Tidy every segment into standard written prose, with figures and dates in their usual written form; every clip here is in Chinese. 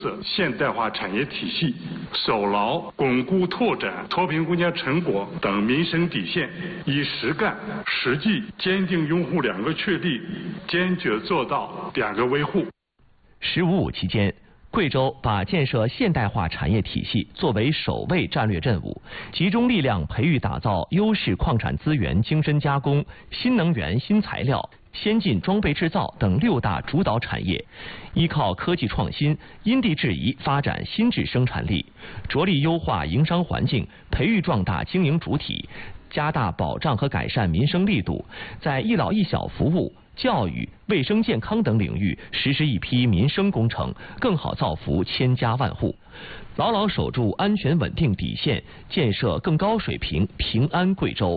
现代化产业体系，守牢巩固拓展脱贫攻坚成果等民生底线，以实干实际坚定拥护2个确立，坚决做到2个维护。 15.5期间，贵州把建设现代化产业体系作为首位战略任务，集中力量培育打造优势矿产资源精深加工、新能源新材料、先进装备制造等6大主导产业，依靠科技创新，因地制宜发展新质生产力，着力优化营商环境，培育壮大经营主体，加大保障和改善民生力度，在一老一小服务、教育、卫生健康等领域实施一批民生工程，更好造福千家万户，牢牢守住安全稳定底线，建设更高水平平安贵州。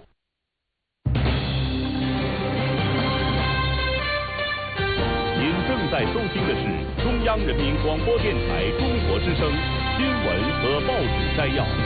您正在收听的是中央人民广播电台中国之声新闻和报纸摘要。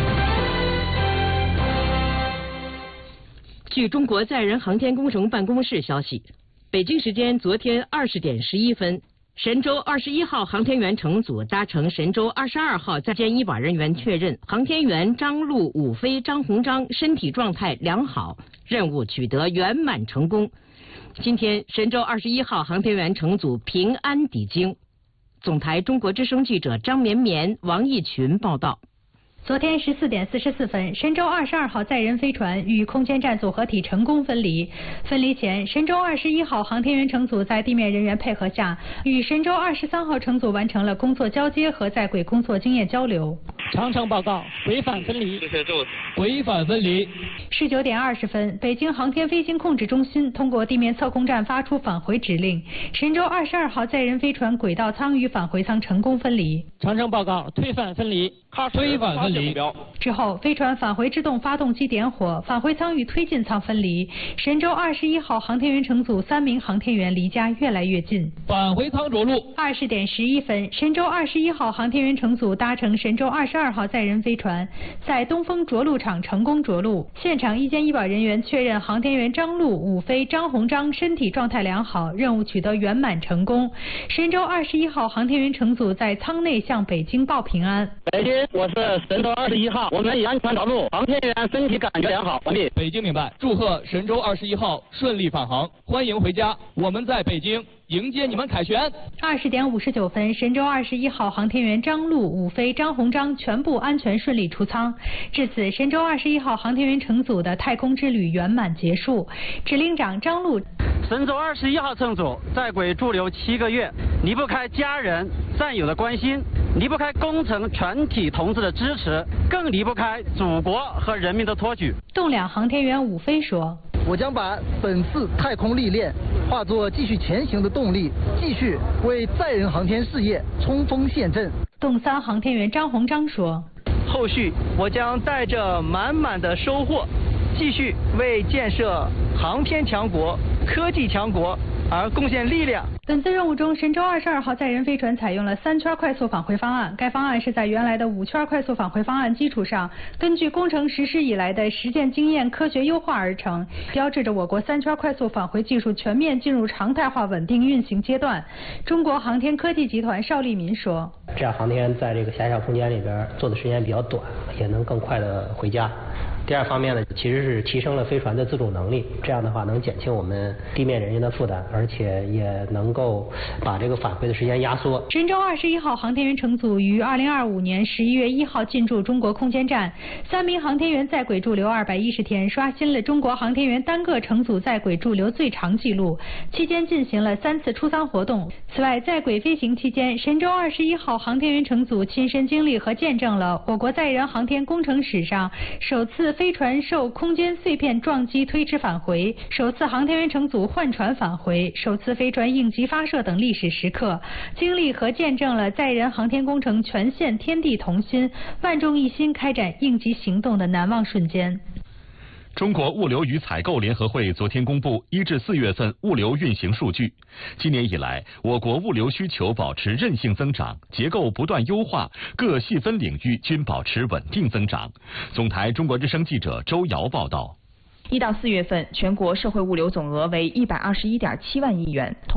据中国载人航天工程办公室消息，北京时间昨天20点11分，神舟21号航天员乘组搭乘神舟22号载建一把人员确认，航天员张陆、武飞、张鸿章身体状态良好，任务取得圆满成功。今天，神舟21号航天员乘组平安抵京。总台中国之声记者张绵绵、王义群报道。 昨天14点44分，神舟22号载人飞船与空间站组合体成功分离。分离前，神舟21号航天员乘组在地面人员配合下，与神舟23号乘组完成了工作交接和在轨工作经验交流。 长城报告：违反分离。违反分离。 19点20分，北京航天飞行控制中心通过地面测控站发出返回指令，神舟22号载人飞船轨道舱与返回舱成功分离。 长城报告：推返分离。推返分离。 之后，飞船返回制动发动机点火，返回舱与推进舱分离。神舟21号航天员乘组3名航天员离家越来越近。 返回舱着陆。 20点11分，神舟21号航天员乘组搭乘神舟22号载人飞船，在东风着陆场成功着陆。现场医监医保人员确认航天员张陆、武飞、张鸿章身体状态良好，任务取得圆满成功。神舟21号航天员乘组在舱内向北京报平安。 北京，我是神舟21号，我们已安全着陆，航天员身体感觉良好，完毕。 北京明白，祝贺神舟21号顺利返航，欢迎回家，我们在北京迎接你们凯旋。 20点59分，神舟21号航天员张陆、武飞、张鸿章全部安全顺利出舱。至此，神舟21号航天员乘组的太空之旅圆满结束。指令长张陆： 神舟21号乘组在轨驻留7个月，离不开家人、战友的关心，离不开工程全体同志的支持，更离不开祖国和人民的托举。 栋梁航天员武飞说： 我将把本次太空历练化作继续前行的动力，继续为载人航天事业冲锋陷阵。 洞3航天员张鸿章说： 后续我将带着满满的收获，继续为建设航天强国、科技强国而贡献力量。 本次任务中，神舟22号载人飞船采用了3圈快速返回方案。该方案是在原来的5圈快速返回方案基础上，根据工程实施以来的实践经验科学优化而成，标志着我国3圈快速返回技术全面进入常态化稳定运行阶段。中国航天科技集团邵立民说： 这样航天员在这个狭小空间里边做的时间比较短，也能更快的回家。第二方面呢，其实是提升了飞船的自主能力，这样的话能减轻我们地面人员的负担，而且也能够把这个返回的时间压缩。 神舟21号航天员乘组于2025年11月1号进驻中国空间站，3名航天员在轨驻留210天，刷新了中国航天员单个乘组在轨驻留最长纪录。期间进行了3次出舱活动。此外，在轨飞行期间，神舟21号航天员乘组亲身经历和见证了我国载人航天工程史上首次飞船受空间碎片撞击推迟返回，首次航天员乘组换船返回，首次飞船应急发射等历史时刻，经历和见证了载人航天工程全线天地同心、万众一心开展应急行动的难忘瞬间。 中国物流与采购联合会昨天公布1至4月份物流运行数据。今年以来，我国物流需求保持韧性增长，结构不断优化，各细分领域均保持稳定增长。总台中国之声记者周瑶报道。 1到4月份，全国社会物流总额为121.7万亿元。